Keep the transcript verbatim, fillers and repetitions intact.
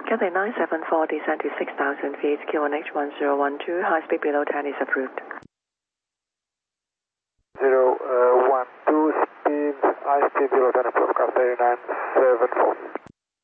Cathay nine seven four, descend to six thousand feet, Q one H one zero one two, high speed below ten is approved. zero one two, speed, high speed below ten approved, Cathay nine seven four.